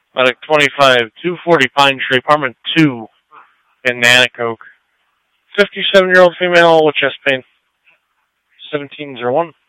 Medic 25, 240 Pine Tree, Apartment 2 in Nanticoke. 57-year-old female with chest pain. 1701.